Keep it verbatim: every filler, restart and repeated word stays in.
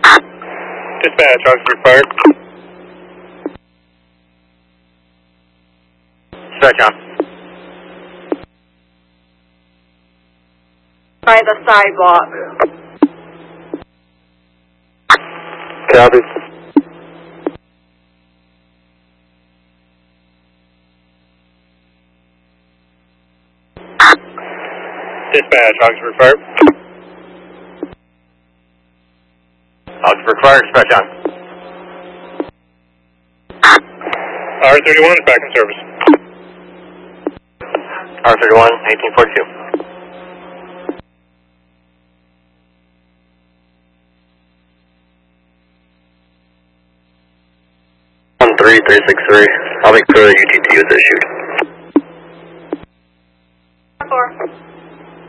Dispatch, Augsburg Fire. Dispatch on. By the sidewalk. Copy. Dispatch, Augsburg Fire. Augsburg Fire, dispatch on. R thirty-one is back in service. R thirty-one, eighteen forty-two. one three three six three. I'll make sure that U T T is issued.